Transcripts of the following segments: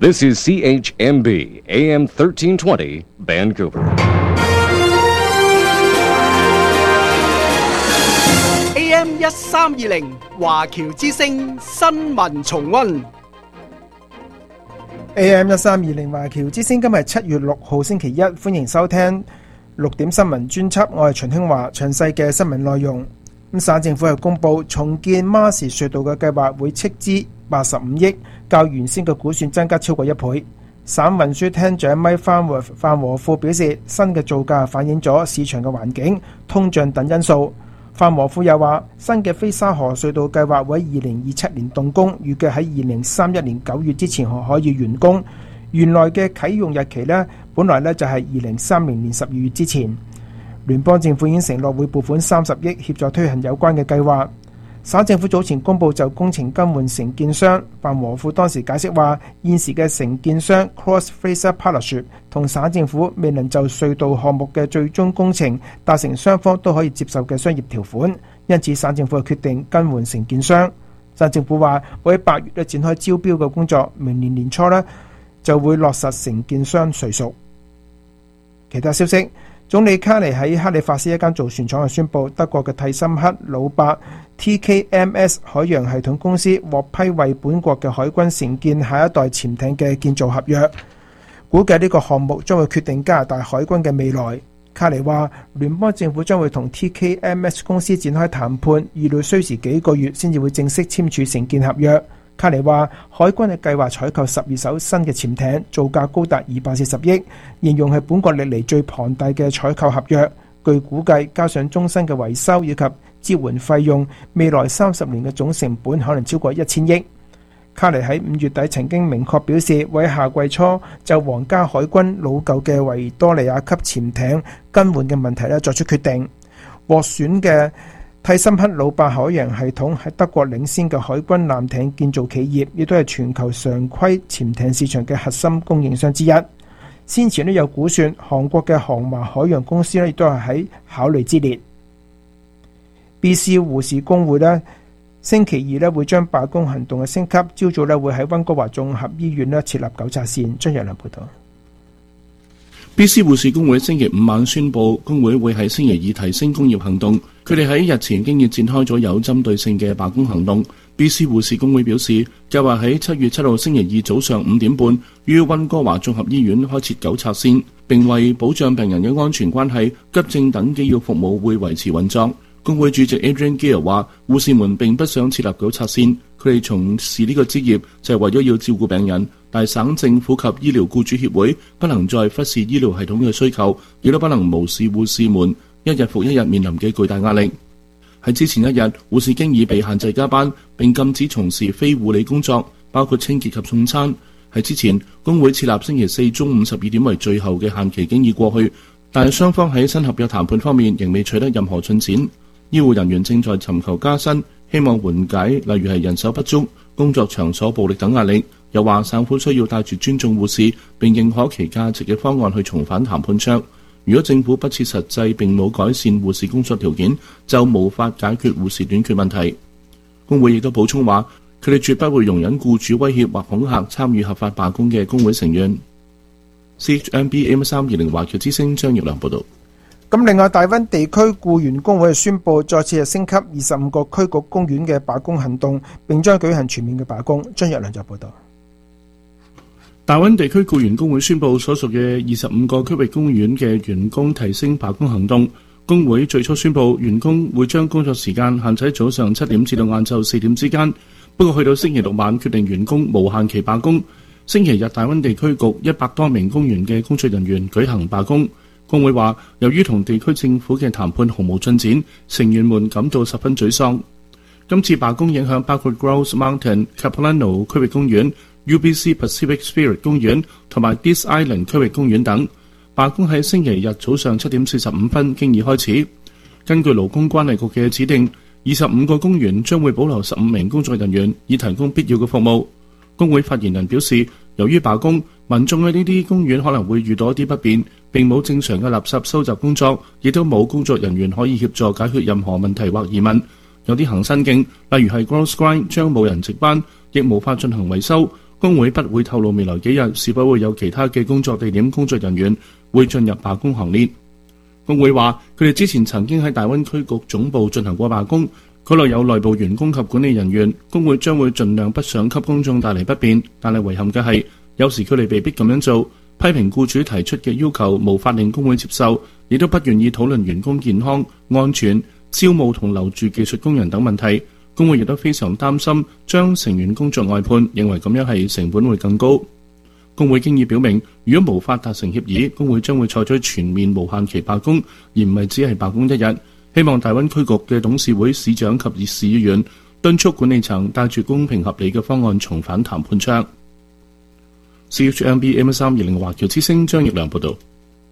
This is CHMB AM 1320 Vancouver. AM 1320華僑之聲新聞重溫。 AM 1320華僑之聲，今日7月6號星期一，歡迎收聽6點新聞專輯。我係秦興華，詳細嘅新聞內容。省政府係公布重建馬士隧道嘅計劃會斥資85億，較原先嘅估算增加超過1倍。省運輸廳長米范和富表示，新嘅造價反映咗市場嘅環境、通脹等因素。范和富又話，新嘅菲沙河隧道計劃會喺2027年動工，預計喺2031年9月之前可以完工。原來嘅啟用日期呢，本來呢就係2030年12月之前。聯邦政府已經承諾會撥款30億協助推行有關嘅計劃。省政府早前公布就工程更換承建商，范和富當時解釋話，現時嘅承建商 Cross Fraser Partnership 同省政府未能就隧道項目嘅最終工程達成雙方都可以接受嘅商業條款，因此省政府決定更換承建商。省政府話會喺8月展開招標嘅工作，明年年初就會落實承建商誰屬。其他消息，總理卡尼喺克里法斯一間造船廠宣布，德國嘅蒂森克魯伯 TKMS 海洋系統公司獲批為本國嘅海軍承建下一代潛艇嘅建造合約，估計呢個項目將會決定加拿大海軍嘅未來。卡尼話，聯邦政府將會同 TKMS 公司展開談判，預料需時幾個月先至會正式簽署承建合約。卡尼話，海軍嘅計劃採購12艘新嘅潛艇，造價高達240億，形容係本國歷嚟最龐大嘅採購合約。據估計，加上終身嘅維修以及支援費用，未來30年嘅總成本可能超過1000億。卡尼喺5月底曾經明確表示，會喺夏季初就皇家海軍老舊嘅維多利亞級潛艇更換嘅問題作出決定。獲選嘅蒂森克魯伯海洋系統係德國領先嘅海軍艦艇建造企業，亦都係全球常規潛艇市場嘅核心供應商之一。先前都有估算，韓國嘅航華海洋公司亦都係喺考慮之列。BC 護士工會星期二會將罷工行動嘅升級，朝早會喺溫哥華綜合醫院設立糾察線。張若良報道。 BC 護士工會星期5晚宣布，工會會喺星期2提升工業行動。佢哋喺日前已經展開咗有針對性嘅罷工行動。BC 護士工會表示，計劃喺7月7號星期二早上5點半於溫哥華綜合醫院開設糾察線，並為保障病人嘅安全關係，急症等機要服務會維持運作。工會主席 Adrian Gill 話，護士們並不想設立糾察線，佢哋從事呢個職業就係為咗要照顧病人，但省政府及醫療僱主協會不能再忽視醫療系統嘅需求，亦都不能無視護士們一日復一日面臨嘅巨大壓力。喺之前一日，護士經已被限制加班，並禁止從事非護理工作，包括清潔及送餐。喺之前，工會設立星期4中午12點為最後嘅限期經已過去，但係雙方喺新合約談判方面仍未取得任何進展。醫護人員正在尋求加薪，希望緩解例如係人手不足、工作場所暴力等壓力。又話省府需要帶住尊重護士並認可其價值嘅方案去重返談判桌。如果政府不切實際並冇改善護士工作條件，就無法解決護士短缺問題。工會亦都補充話，佢哋絕不會容忍僱主威脅或恐嚇參與合法罷工嘅工會成員。CHMB AM320華僑之聲張業良報導。 咁另外，大溫地區僱員工會宣布再次升級25個區局公園嘅罷工行動，並將舉行全面嘅罷工。張若良就報導。 大溫地區僱員工會宣布，所屬嘅25個區域公園嘅員工提升罷工行動。工會最初宣布，員工會將工作時間限制喺早上7點至到晏晝4點之間。不過去到星期六晚，決定員工無限期罷工。星期日，大溫地區局100多名公園嘅工作人員舉行罷工。工會話，由於同地區政府嘅談判毫無進展，成員們感到十分沮喪。今次罷工影響包括 Grouse Mountain、Capilano 區域公園、UBC Pacific Spirit 公園同埋 Dease Island 區域公園等。罷工喺星期日早上7點45分經已開始。根據勞工關係局嘅指定，25個公園將會保留15名工作人員，以提供必要嘅服務。工會發言人表示，由於罷工，民眾喺呢啲公園可能會遇到一啲不便，並冇正常嘅垃圾收集工作，亦都冇工作人員可以協助解決任何問題或疑問。有啲行新徑，例如係 Grouse Grind 將冇人值班，亦無法進行維修。 工會不會透露未來幾日是否會有其他嘅工作地點工作人員會進入罷工行列。工會話佢哋之前曾經喺大灣區局總部進行過罷工，嗰度有內部員工及管理人員，工會將會盡量不想給公眾帶嚟不便，但係遺憾嘅係有時佢哋被逼咁樣做，批評僱主提出嘅要求無法令工會接受，亦都不願意討論員工健康、安全、招募同留住技術工人等問題。工會亦都非常擔心將成員工作外判，認為咁樣係成本會更高。工會經已表明，如果無法達成協議，工會將會採取全面無限期罷工，而唔係只係罷工一日。希望大灣區局嘅董事會、市長及市議員敦促管理層帶住公平合理嘅方案重返談判桌。CHMB AM320 華僑之聲張奕良報導。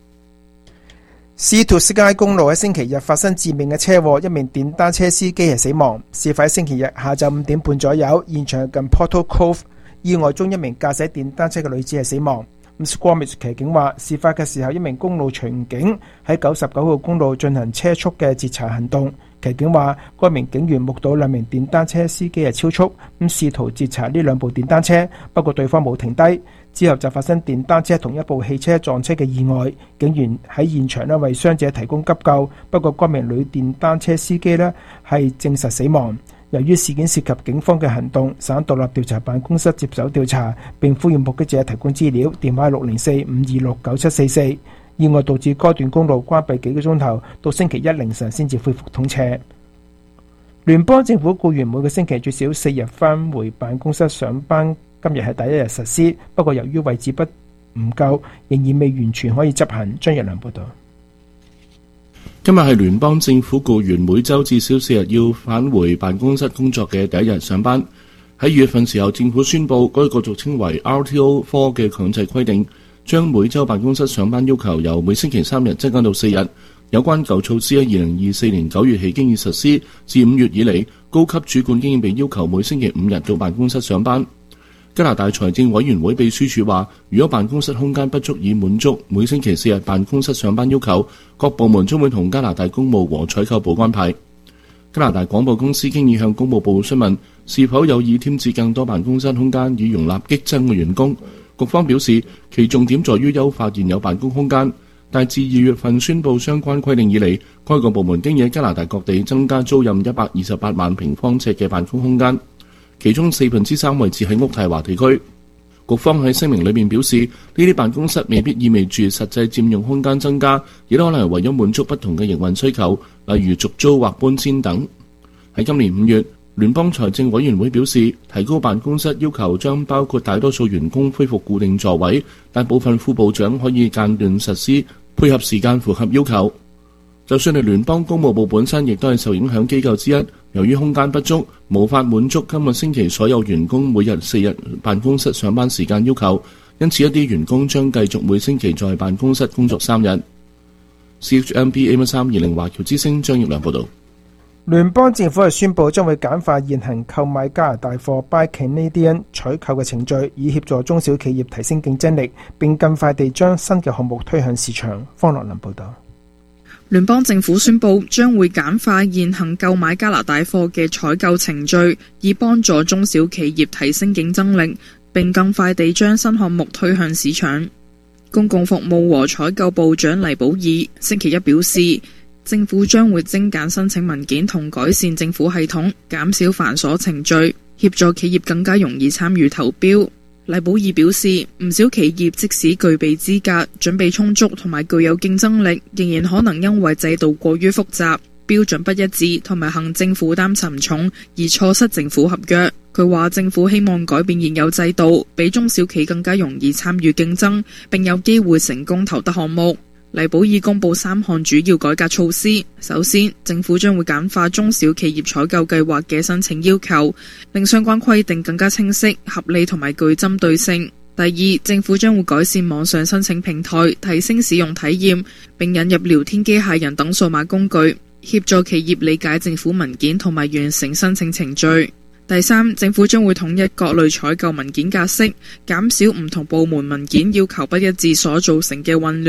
斯圖斯街公路喺星期日發生致命嘅車禍，一名電單車司機係死亡。事發喺星期日下晝5點半左右，現場近 Portal Cove。意外中一名駕駛電單車嘅女子係死亡。Squamish 騎警話，事發嘅時候一名公路巡警喺99號公路進行車速嘅截查行動。騎警話，該名警員目睹兩名電單車司機係超速，試圖截查呢兩部電單車，不過對方冇停低。之後就發生電單車同一部汽車撞車嘅意外。警員喺現場為傷者提供急救，不過該名女電單車司機係證實死亡。由於事件涉及警方嘅行動，省獨立調查辦公室接手調查，並呼籲目擊者提供資料，電話604-526-9744。意外導致該段公路關閉幾個鐘頭，到星期一凌晨先至恢復通車。聯邦政府僱員每個星期最少4日返回辦公室上班，今日係第一日實施，不過由於位置唔夠，仍然未完全可以執行。張日良報導。 今日係聯邦政府僱員每週至少4日要返回辦公室工作嘅第一日上班。喺2月份時候，政府宣布該個俗稱為 RTO4 嘅強制規定，將每週辦公室上班要求由每星期3日增加到4日。有關舊措施喺2024年9月起經已實施，自5月以嚟，高級主管經已被要求每星期5日到辦公室上班。加拿大財政委員會秘書處話，如果辦公室空間不足以滿足每星期4日辦公室上班要求，各部門將會同加拿大公務和採購部安排。加拿大廣播公司經已向公務部詢問，是否有意添置更多辦公室空間以容納激增嘅員工。局方表示，其重點在於優化現有辦公空間，但自2月份宣布相關規定以嚟，該個部門經已喺加拿大各地增加租賃128萬平方尺嘅辦公空間。其中3/4位置喺渥太華地區。局方喺聲明裏面表示，呢啲辦公室未必意味住實際佔用空間增加，亦都可能係為咗滿足不同嘅營運需求，例如續租或搬遷等。喺今年5月，聯邦財政委員會表示，提高辦公室要求將包括大多數員工恢復固定座位，但部分副部長可以間斷實施，配合時間符合要求。就算係聯邦公務部本身亦都係受影響機構之一，由於空間不足，無法滿足今個星期所有員工每日4日辦公室上班時間要求，因此一啲員工將繼續每星期在辦公室工作3日。CHMB AM320 華僑之聲張奕良報導。 聯邦政府係宣布將會簡化現行購買加拿大貨 Buy Canadian 採購嘅程序，以協助中小企業提升競爭力，並更快地將新嘅項目推向市場。方樂林報導。 聯邦政府宣布將會簡化現行購買加拿大貨嘅採購程序，以幫助中小企業提升競爭力，並更快地將新項目推向市場。公共服務和採購部長黎寶爾星期一表示，政府將會精簡申請文件同改善政府系統，減少繁瑣程序，協助企業更加容易參與投標。黎寶爾表示，唔少企業即使具備資格、準備充足同埋具有競爭力，仍然可能因為制度過於複雜、標準不一致同埋行政負擔沉重而錯失政府合約。佢話政府希望改變現有制度，俾中小企更加容易參與競爭，並有機會成功投得項目。黎寶爾公布3項主要改革措施。首先，政府將會簡化中小企業採購計劃嘅申請要求，令相關規定更加清晰、合理同埋具針對性。第二，政府將會改善網上申請平台，提升使用體驗，並引入聊天機械人等數碼工具，協助企業理解政府文件同埋完成申請程序。第三，政府將會統一各類採購文件格式，減少唔同部門文件要求不一致所造成嘅混亂。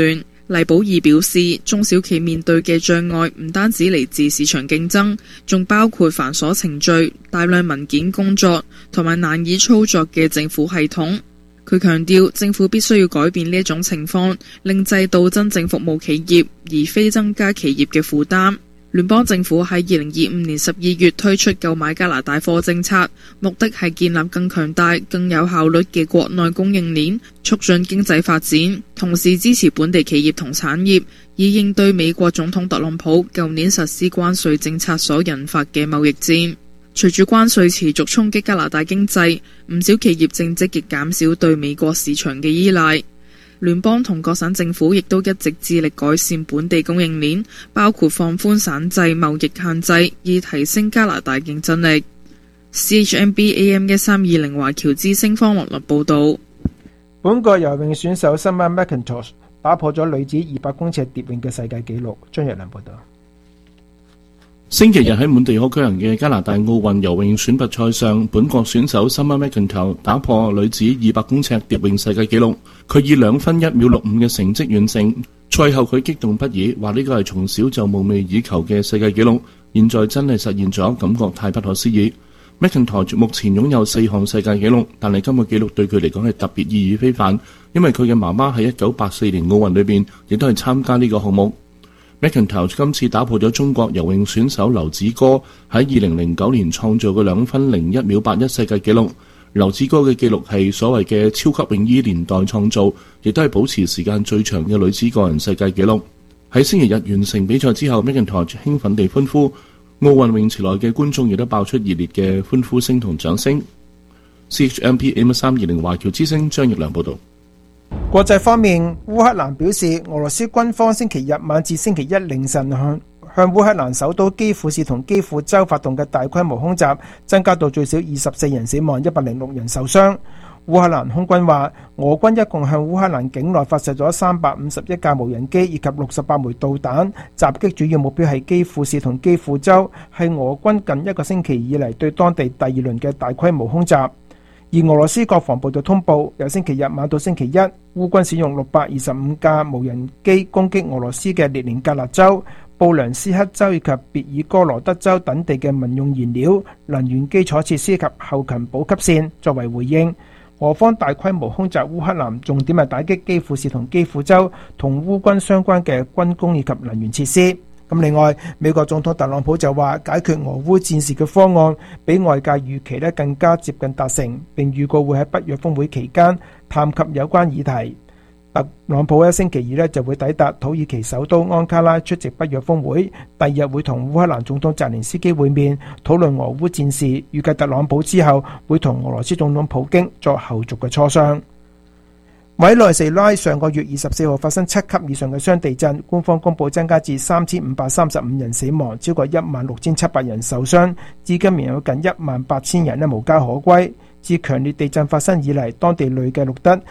黎寶儀表示，中小企面對嘅障礙唔單止嚟自市場競爭，仲包括繁瑣程序、大量文件工作同埋難以操作嘅政府系統。佢強調，政府必須要改變呢一種情況，令制度真正服務企業，而非增加企業嘅負擔。聯邦政府喺2025年12月推出購買加拿大貨政策，目的係建立更強大、更有效率嘅國內供應鏈，促進經濟發展，同時支持本地企業同產業，以應對美國總統特朗普舊年實施關稅政策所引發嘅貿易戰。隨住關稅持續衝擊加拿大經濟，唔少企業正積極減少對美國市場嘅依賴。聯邦同各省政府亦都一直致力改善本地供應鏈，包括放寬省制貿易限制，以提升加拿大競爭力。CHMB AM 1320華僑之聲方樂樂報導。 本國游泳選手 Summer McIntosh 打破咗女子200公尺蝶泳嘅世界紀錄。張若良報導。 星期日喺滿地可舉行嘅加拿大奧運游泳選拔賽上，本國選手 Summer McIntosh 打破女子200公尺蝶泳世界紀錄，佢以2分1秒65嘅成績完成。賽後佢激動不已，話呢個係從小就夢寐以求嘅世界紀錄，現在真係實現咗，感覺太不可思議。McIntosh 目前擁有4項世界紀錄，但係今個紀錄對佢嚟講係特別意義非凡，因為佢嘅媽媽喺1984年奧運裏邊亦都係參加呢個項目。McIntosh 今次打破咗中國游泳選手劉子歌喺2009年創造嘅2分01秒81世界紀錄。劉子歌嘅紀錄係所謂嘅超級泳衣年代創造，亦都係保持時間最長嘅女子個人世界紀錄。喺星期日完成比賽之後，McIntosh 興奮地歡呼，奧運泳池內嘅觀眾亦都爆出熱烈嘅歡呼聲同掌聲。CHMP AM320華僑之聲張奕良報導。 國際方面，烏克蘭表示，俄羅斯軍方星期日晚至星期一凌晨向烏克蘭首都基輔市同基輔州發動嘅大規模空襲，增加到最少24人死亡，106人受傷。烏克蘭空軍話，俄軍一共向烏克蘭境內發射咗351架無人機以及68枚導彈，襲擊主要目標係基輔市同基輔州，係俄軍近一個星期以嚟對當地第2輪嘅大規模空襲。而俄羅斯國防部就通報，由星期日晚到星期一，烏軍使用625架無人機攻擊俄羅斯嘅列寧格勒州、布良斯克州以及別爾哥羅德州等地嘅民用燃料、能源基礎設施及後勤補給線。作為回應，俄方大規模空襲烏克蘭，重點係打擊基輔市同基輔州同烏軍相關嘅軍工以及能源設施。咁另外，美國總統特朗普就話，解決俄烏戰事嘅方案比外界預期更加接近達成，並預告會喺北約峰會期間談及有關議題。特朗普喺星期二就會抵達土耳其首都安卡拉出席北約峰會，第2日會同烏克蘭總統澤連斯基會面，討論俄烏戰事。預計特朗普之後會同俄羅斯總統普京作後續嘅磋商。委內瑞拉上個月24號發生7級以上嘅雙地震，官方公佈增加至3535人死亡，超過16700人受傷，至今仍有近18000人無家可歸。自強烈地震發生以嚟，當地累計錄得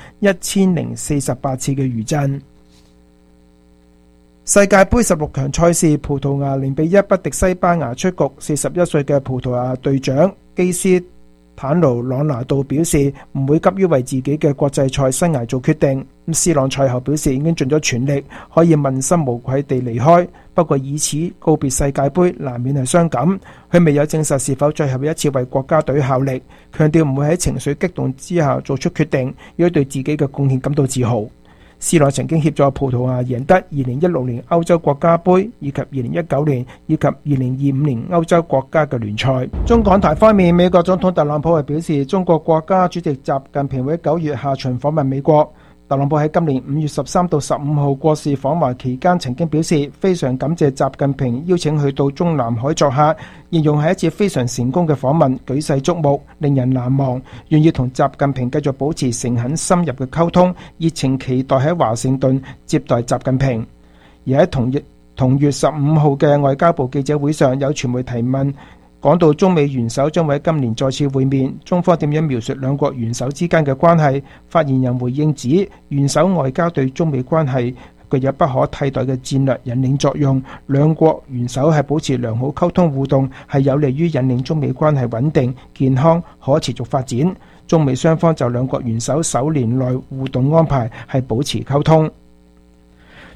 1048次嘅餘震。世界盃16強賽事，葡萄牙0-1不敵西班牙出局。41歲嘅葡萄牙隊長基斯坦奴朗拿度表示唔會急於為自己嘅國際賽生涯做決定。斯朗賽後表示已經盡咗全力，可以問心無愧地離開，不過以此告別世界盃難免係傷感。佢未有證實是否最後一次為國家隊效力，強調唔會喺情緒激動之下做出決定，亦都對自己嘅貢獻感到自豪。斯朗曾經協助葡萄牙贏得2016年歐洲國家盃，以及2019年以及2025年歐洲國家嘅聯賽。中港台方面，美國總統特朗普係表示，中國國家主席習近平會9月下旬訪問美國。特朗普喺今年5月13到15號國事訪華期間曾經表示，非常感謝習近平邀請去到中南海作客，形容係一次非常成功嘅訪問，舉世矚目，令人難忘，願意同習近平繼續保持誠懇深入嘅溝通，熱情期待喺華盛頓接待習近平。而喺同月15號嘅外交部記者會上，有傳媒提問，講到中美元首將會喺今年再次會面，中方點樣描述兩國元首之間嘅關係？發言人回應指，元首外交對中美關係具有不可替代嘅戰略引領作用，兩國元首係保持良好溝通互動，係有利於引領中美關係穩定、健康、可持續發展。中美雙方就兩國元首首年內互動安排係保持溝通。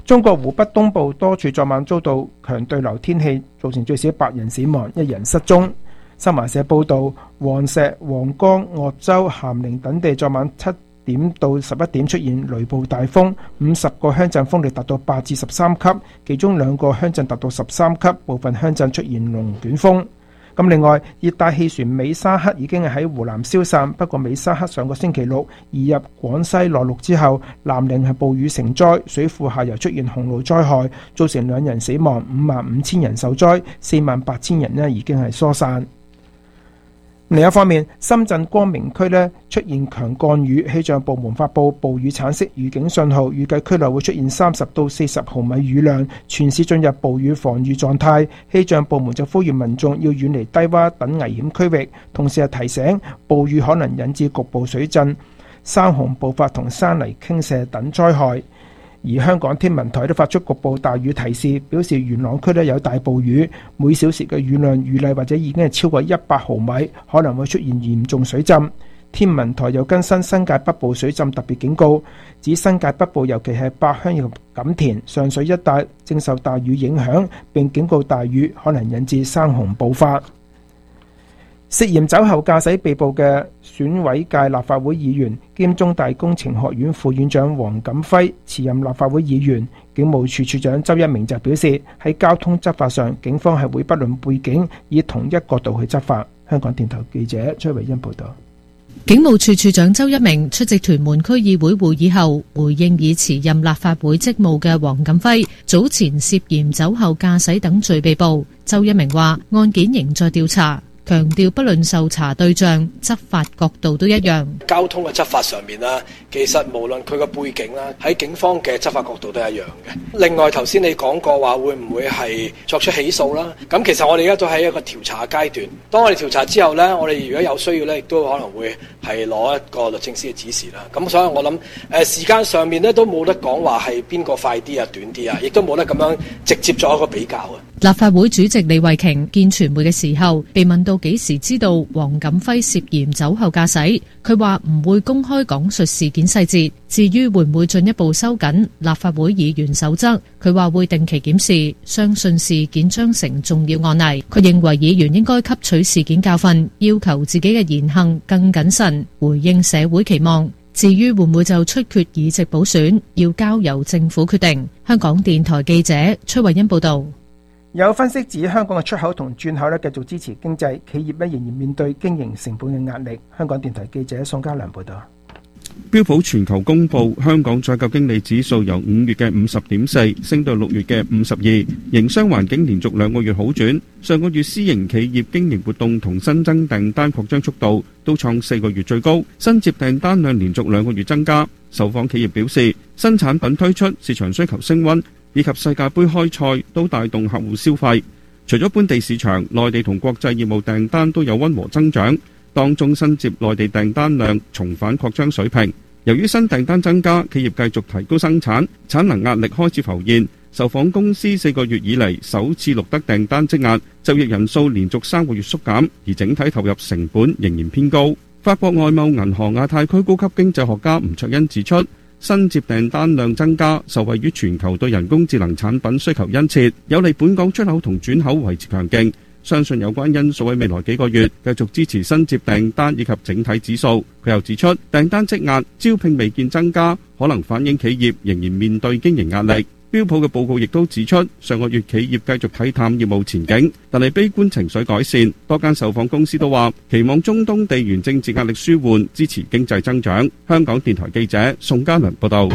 中國湖北東部多處昨晚遭到強對流天氣，造成最少8人死亡，1人失蹤。新華社報道，黃石、黃岡、鄂州、咸寧等地昨晚7點到11點出現雷暴大風，50個鄉鎮風力達到8至13級，其中2個鄉鎮達到13級，部分鄉鎮出現龍捲風。咁另外，熱帶氣旋美沙克已經喺湖南消散，不過美沙克上個星期六移入廣西內陸之後，南寧係暴雨成災，水庫下游出現洪澇災害，造成2人死亡，55,000人受災，48,000人已經係疏散。另一方面，深圳光明區出現強降雨，氣象部門發布暴雨橙色預警信號，預計區內會出現30到40毫米雨量，全市進入暴雨防禦狀態。氣象部門就呼籲民眾要遠離低洼等危險區域，同時係提醒暴雨可能引致局部水浸、山洪暴發同山泥傾瀉等災害。而香港天文台都發出局部大雨提示，表示元朗區有大暴雨，每小時嘅雨量預例或者已經係超過100毫米，可能會出現嚴重水浸。天文台又更新新界北部水浸特別警告，指新界北部尤其係八鄉及錦田、上水一帶正受大雨影響，並警告大雨可能引致山洪暴發。涉嫌酒後駕駛被捕嘅選委界立法會議員兼中大工程學院副院長黃錦輝辭任立法會議員。警務處處長周一鳴就表示，喺交通執法上，警方係會不論背景，以同一角度去執法。香港電台記者崔維欣報道。 警務處處長周一鳴出席屯門區議會會議後，回應已辭任立法會職務嘅黃錦輝早前涉嫌酒後駕駛等罪被捕。周一鳴話，案件仍在調查，強調不論受查對象、執法角度都一樣。 交通嘅執法上面啦，其實無論佢個背景啦，喺警方嘅執法角度都係一樣嘅。另外頭先你講過話會唔會係作出起訴啦？咁其實我哋而家都喺一個調查階段。當我哋調查之後呢，我哋如果有需要呢，亦都可能會係攞一個律政司嘅指示啦。咁所以我諗時間上面呢都冇得講話係邊個快啲啊、短啲啊，亦都冇得咁樣直接作一個比較啊。 立法會主席李慧瓊見傳媒嘅時候，被問到幾時知道黃錦輝涉嫌酒後駕駛，佢話唔會公開講述事件細節。至於會唔會進一步收緊立法會議員守則，佢話會定期檢視，相信事件將成重要案例。佢認為議員應該吸取事件教訓，要求自己嘅言行更謹慎，回應社會期望。至於會唔會就出缺議席補選，要交由政府決定。香港電台記者崔慧欣報道。 有分析指香港嘅出口同轉口繼續支持經濟，企業仍然面對經營成本嘅壓力。香港電台記者宋家良報道。 標普全球公布香港採購經理指數由5月嘅 50.4 升到6月嘅 52， 營商環境連續2個月好轉。上個月私營企業經營活動同新增訂單擴張速度都創4個月最高，新接訂單量連續2個月增加。受訪企業表示，新產品推出、市場需求升溫以及世界盃開賽都帶動客戶消費。除咗本地市場，內地同國際業務訂單都有溫和增長，當中新接內地訂單量重返擴張水平。由於新訂單增加，企業繼續提高生產，產能壓力開始浮現。受訪公司4個月以嚟首次錄得訂單積壓，就業人數連續3個月縮減，而整體投入成本仍然偏高。法國外貿銀行亞太區高級經濟學家吳卓恩指出，新接訂單量增加，受惠於全球對人工智能產品需求殷切，有利本港出口同轉口維持強勁。相信有關因素喺未來幾個月繼續支持新接訂單以及整體指數。佢又指出，訂單積壓、招聘未見增加，可能反映企業仍然面對經營壓力。標普嘅報告亦都指出，上個月企業繼續睇淡業務前景，但係悲觀情緒改善。多間受訪公司都話期望中東地緣政治壓力舒緩，支持經濟增長。香港電台記者宋嘉良報道。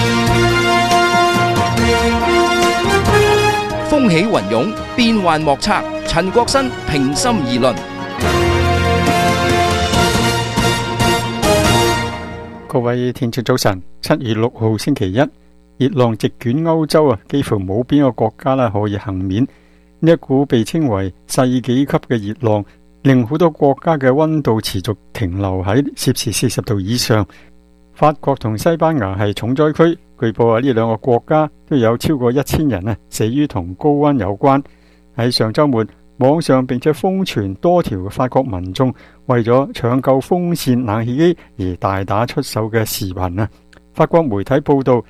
風起雲湧，變幻莫測。陳國新平心而論。 各位聽眾早晨，7月6號星期一，熱浪席捲歐洲啊，幾乎冇邊個國家可以幸免。呢一股被稱為世紀級嘅熱浪，令好多國家嘅溫度持續停留喺攝氏40度以上。法國同西班牙係重災區，據報呢兩個國家都有超過1000人死於同高溫有關。喺上週末，網上並且瘋傳多條法國民眾為咗搶救風扇冷氣機而大打出手嘅視頻。法國媒體報道，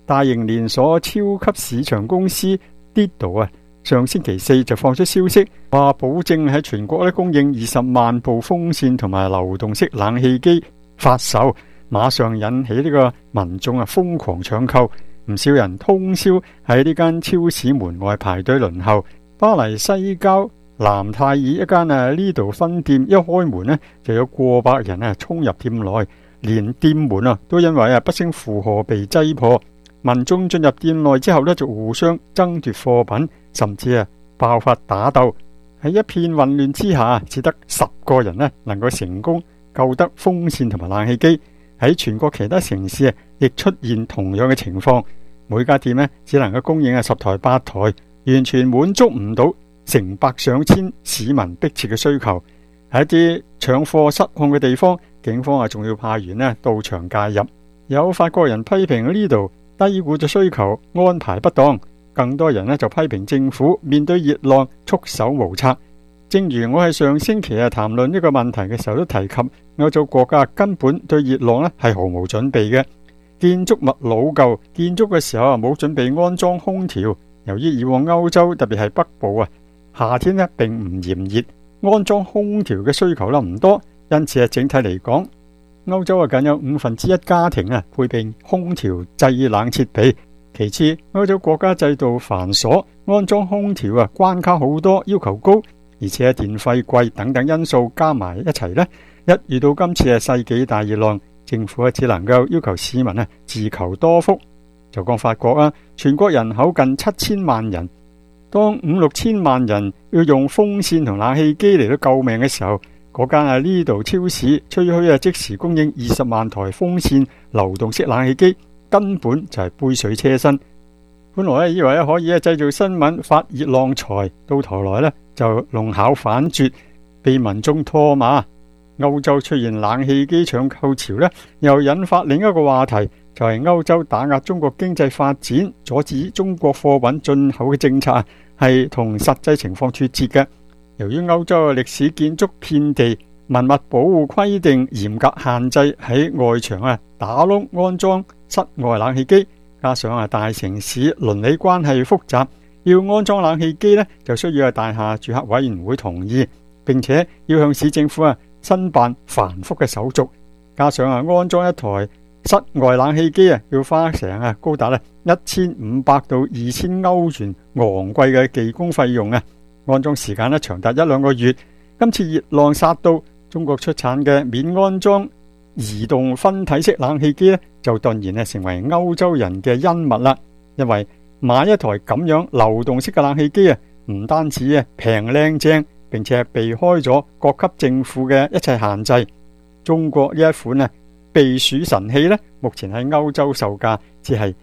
大型連鎖超級市場公司 Lidl 上星期四就放出消息，話保證喺全國供應20萬部風扇同埋流動式冷氣機發售，馬上引起呢個民眾瘋狂搶購，唔少人通宵喺呢間超市門外排隊輪候。巴黎西郊南泰爾一間Lidl分店一開門就有過百人衝入店內，連店門都因為不勝負荷被擠破。民眾進入店內之後就互相爭奪貨品，甚至爆發打鬥。喺一片混亂之下，只得10個人能夠成功救得風扇同埋冷氣機。喺全國其他城市亦出現同樣嘅情況，每家店只能夠供應10台8台，完全滿足唔到成百上千市民迫切嘅需求。喺一啲搶貨失控嘅地方，警方仲要派員到場介入。有法國人批評呢度低估咗需求，安排不當，更多人就批評政府面對熱浪束手無策。正如我喺上星期談論呢個問題嘅時候都提及，歐洲國家根本對熱浪係毫無準備嘅。建築物老舊，建築嘅時候冇準備安裝空調。由於以往歐洲特別係北部夏天並唔炎熱，安裝空調嘅需求唔多，因此整體嚟講，歐洲僅有1/5家庭配備空調製冷設備。其次，歐洲國家制度繁瑣，安裝空調關卡好多，要求高，而且電費貴等等因素加埋一齊一遇到今次世紀大熱浪，政府只能夠要求市民自求多福。就講法國全國人口近7000萬人，當5-6千萬人要用風扇同冷氣機嚟到救命嘅時候，嗰間Lidl超市吹噓即時供應20萬台風扇、流動式冷氣機，根本就係杯水車薪。本來以為可以製造新聞發熱浪財，到頭來就弄巧反拙，被民眾唾罵。歐洲出現冷氣機搶購潮又引發另一個話題，就係歐洲打壓中國經濟發展、阻止中國貨品進口嘅政策係同實際情況脫節嘅。由於歐洲嘅歷史建築遍地，文物保護規定嚴格限制喺外牆打窿安裝室外冷氣機，加上大城市鄰里關係複雜，要安裝冷氣機就需要大廈住客委員會同意，並且要向市政府申辦繁複嘅手續，加上安裝一台室外冷氣機要花成高達1500到2000歐元昂貴嘅技工費用安裝時間長達1-2個月。今次熱浪殺到，中國出產嘅免安裝移動分體式冷氣機就頓然成為歐洲人嘅恩物啦。因為買一台咁樣流動式嘅冷氣機唔單止平靚正，並且避開咗各級政府嘅一切限制。中國呢一款避暑神器目前喺歐洲售價只係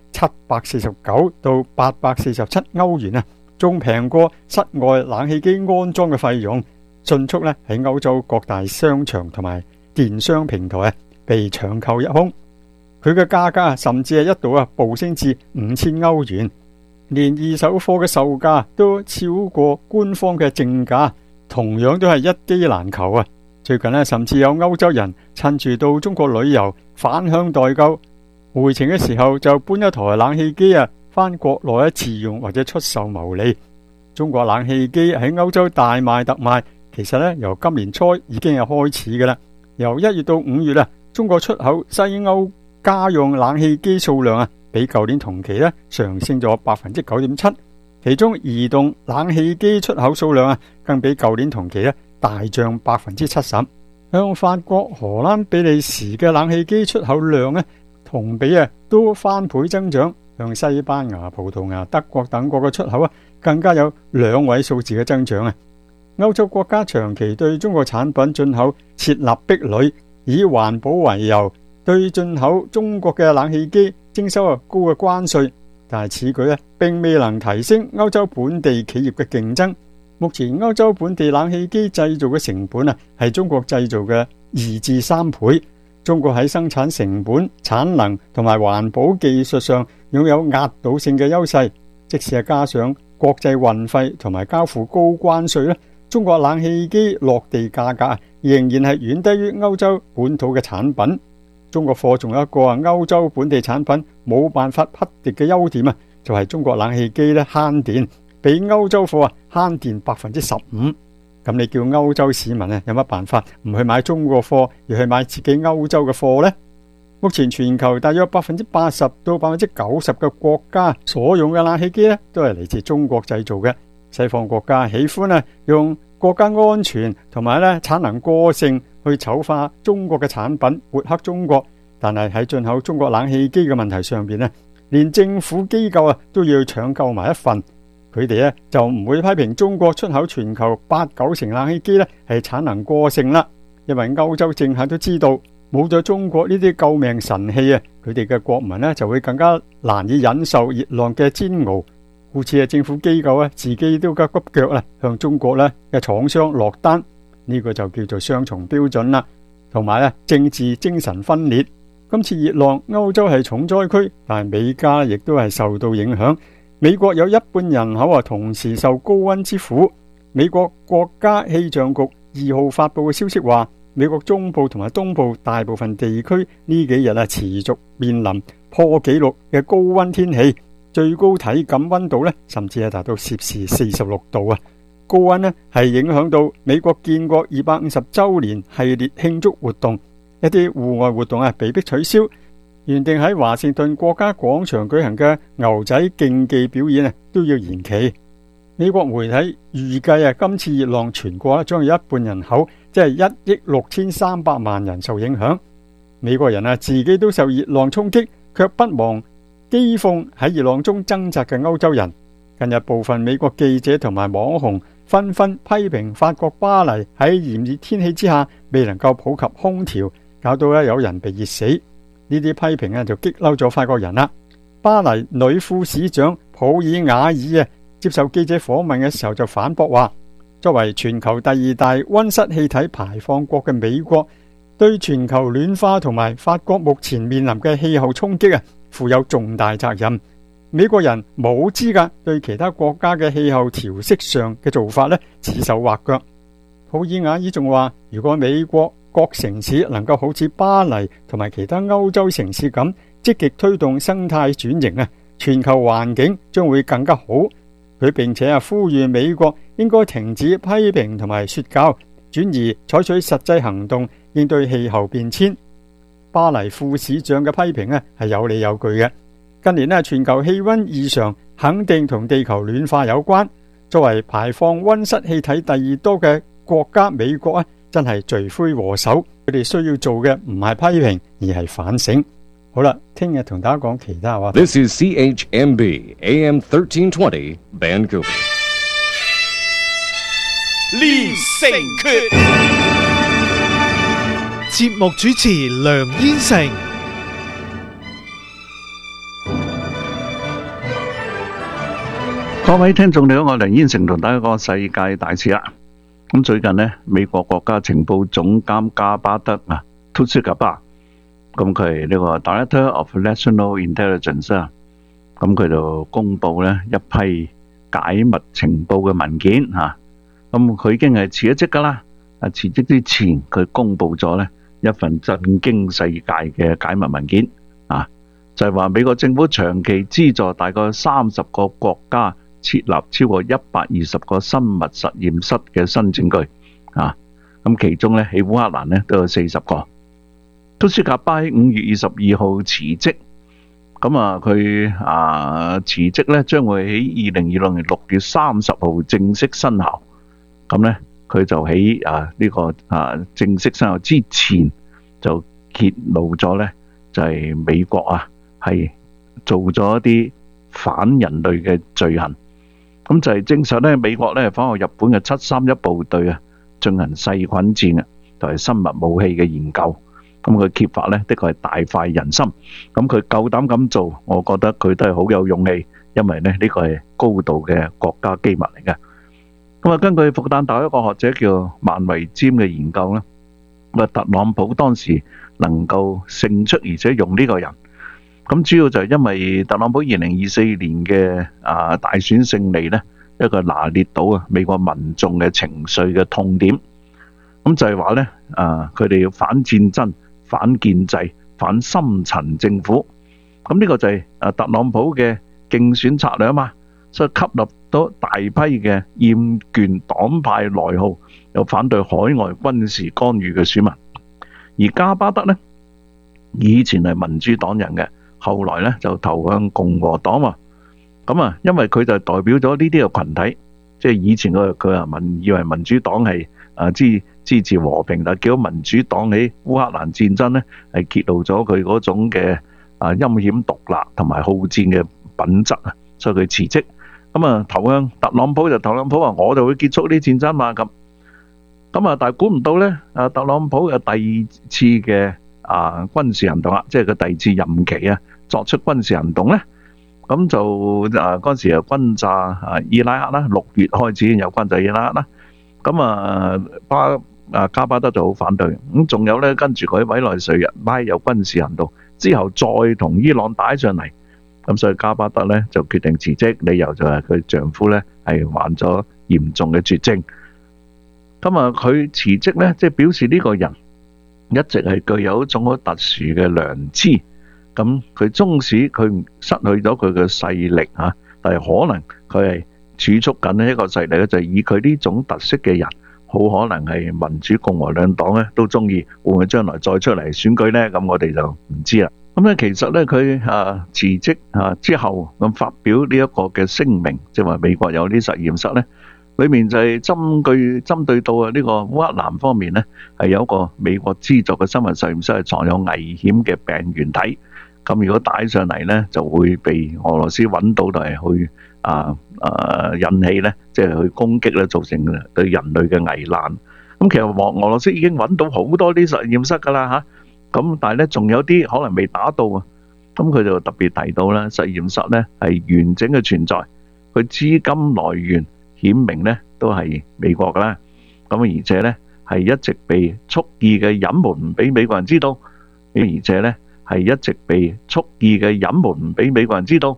749到847歐元仲平過室外冷氣機安裝嘅費用，迅速喺歐洲各大商場同埋電商平台被搶購一空。佢嘅價格甚至一度暴升至5000歐元，連二手貨嘅售價都超過官方嘅正價，同樣都係一機難求最近甚至有歐洲人趁住到中國旅遊反向代購，回程嘅時候就搬一台冷氣機返國內自用或者出售牟利。中國冷氣機喺歐洲大賣特賣，其實由今年初已經係開始嘅啦。由1月到5月中國出口西歐家用冷氣機數量比舊年同期上升咗 9.7%， 其中移動冷氣機出口數量更比舊年同期大漲 70%。向法國、荷蘭、比利時嘅冷氣機出口量同比都翻倍增長，向西班牙、葡萄牙、德國等國嘅出口更加有2位數字嘅增長歐洲國家長期對中國產品進口設立壁壘，以環保為由，對進口中國嘅冷氣機徵收高嘅關稅，但係此舉並未能提升歐洲本地企業嘅競爭。目前歐洲本地冷氣機製造嘅成本係中國製造嘅2至3倍。中國喺生產成本、產能同埋環保技術上擁有壓倒性嘅優勢，即使加上國際運費同埋交付高關稅中國冷氣機落地價格仍然係遠低於歐洲本土嘅產品。 中國貨仲有一個歐洲本地產品冇辦法匹敵嘅優點啊，就係中國冷氣機咧慳電，比歐洲貨慳電15%。咁你叫歐洲市民有乜辦法唔去買中國貨，而去買自己歐洲嘅貨呢？目前全球大約80%到90%嘅國家所用嘅冷氣機都係嚟自中國製造嘅。西方國家喜歡用國家安全同埋產能過剩去醜化中國嘅產品，抹黑中國。但係喺進口中國冷氣機嘅問題上邊連政府機構都要搶購埋一份。佢哋就唔會批評中國出口全球8-9成冷氣機係產能過剩啦，因為歐洲政客都知道冇咗中國呢啲救命神器佢哋嘅國民就會更加難以忍受熱浪嘅煎熬。故此政府機構自己都急腳向中國嘅廠商落單，呢個就叫做雙重標準啦，同埋政治精神分裂。今次熱浪歐洲係重災區，但係美加亦都係受到影響。美國有一半人口同時受高溫之苦。美國國家氣象局2號發佈嘅消息話，美國中部同埋東部大部分地區呢幾日持續面臨破紀錄嘅高溫天氣，最高體感溫度甚至係達到攝氏46度啊！高溫係影響到美國建國250週年系列慶祝活動，一啲戶外活動被迫取消。原定喺華盛頓國家廣場舉行嘅牛仔競技表演都要延期。美國媒體預計今次熱浪全國將有一半人口，即係1億6300萬人受影響。美國人自己都受熱浪衝擊，卻不忘譏諷喺熱浪中掙扎嘅歐洲人。近日部分美國記者同埋網紅紛紛批評法國巴黎喺炎熱天氣之下未能夠普及空調，搞到有人被熱死。呢啲批評就激嬲咗法國人啦。巴黎女副市長普爾瓦爾接受記者訪問嘅時候就反駁話，作為全球第2大溫室氣體排放國嘅美國，對全球暖化同埋法國目前面臨嘅氣候衝擊負有重大責任。美國人冇資格對其他國家嘅氣候調適上嘅做法指手畫腳。普爾瓦爾仲話，如果美國各城市能夠好似巴黎同埋其他歐洲城市咁積極推動生態轉型全球環境將會更加好。佢並且呼籲美國應該停止批評同埋說教，轉而採取實際行動應對氣候變遷。巴黎副市長嘅批評係有理有據嘅。近年全球氣溫異常肯定同地球暖化有關。作為排放溫室氣體第2多嘅國家，美國真係罪魁禍首。佢哋需要做嘅唔係批評，而係反省。好啦，聽日同大家講其他話。 This is CHMB AM 1320 Vancouver。 連城訣，節目主持梁燕成。 各位聽眾你好，我係梁燕成，同大家講世界大事啦。咁最近美國國家情報總監加巴德圖斯卡巴，咁佢係呢個 Director of National Intelligence 啊，咁佢就公布一批解密情報嘅文件吓，咁佢已經係辭咗職噶啦。辭職之前佢公布咗一份震驚世界嘅解密文件啊，就係話美國政府長期資助大概30個國家設立超過120個生物實驗室嘅新證據啊，咁其中喺烏克蘭都有40個。圖斯卡巴喺5月22號辭職，咁佢辭職將會喺2026年6月30號正式生效。咁佢就喺呢個正式生效之前就揭露咗就係美國係做咗一啲反人類嘅罪行。咁就係證實美國仿效日本嘅731部隊進行細菌戰同埋生物武器嘅研究。咁佢揭發的確係大快人心。咁佢夠膽咁做，我覺得佢都係好有勇氣，因為呢個係高度嘅國家機密嚟嘅。咁根據復旦大學一個學者叫萬維尖嘅研究特朗普當時能夠勝出而且用呢個人，咁主要就係因為特朗普2024年嘅大選勝利一個拿捏到美國民眾嘅情緒嘅痛點。咁就係話佢哋要反戰爭、反建制、 反深層政府。咁呢個就係特朗普嘅競選策略啊嘛，所以吸納到大批嘅厭倦黨派內耗又反對海外軍事干預嘅選民。而加巴德呢，以前係民主黨人嘅，後來呢就投向共和黨喎。咁啊，因為佢就代表咗呢啲嘅群體，即係以前佢以為民主黨係支持和平，但係叫民主黨喺烏克蘭戰爭呢係揭露咗佢嗰種嘅陰險獨立同埋好戰嘅品質啊，所以佢辭職。咁啊，投向特朗普，特朗普話我就會結束呢啲戰爭嘛咁。咁啊，但係估唔到呢，特朗普有第二次嘅軍事行動啦，即係佢第二次任期啊，作出軍事行動呢。咁就嗰陣時又轟炸伊拉克啦，6月開始有轟炸伊拉克啦。咁加巴德就好反對。咁仲有呢，跟住佢委內瑞拉有軍事行動之後，再同伊朗打上嚟。咁所以加巴德呢就決定辭職，理由就係佢丈夫呢係患咗嚴重嘅絕症。咁佢辭職呢，即係表示呢個人一直係具有一種好特殊嘅良知。咁佢縱使佢失去咗佢嘅勢力嚇，但係可能佢係儲蓄緊一個勢力咧，就係以佢呢種特色嘅人，好可能係民主共和兩黨咧都中意，會唔會將來再出嚟選舉呢？咁我哋就唔知啦。咁咧其實咧佢辭職之後咁發表呢一個嘅聲明，即係話美國有啲實驗室咧，裏面就係針對到呢個烏克蘭方面咧，係有一個美國資助嘅生物實驗室係藏有危險嘅病原體。咁如果打上嚟咧，就會被俄羅斯揾到，就係去引起咧，即係去攻擊咧，造成對人類嘅危難。咁其實俄羅斯已經揾到好多啲實驗室㗎啦嚇，咁但係咧仲有啲可能未打到啊。咁佢就特別提到咧，實驗室咧係完整嘅存在，佢資金來源顯明咧都係美國㗎啦。咁而且咧係一直被蓄意嘅隱瞞，唔俾美國人知道，而且咧係一直被蓄意嘅隱瞞，唔俾美國人知道。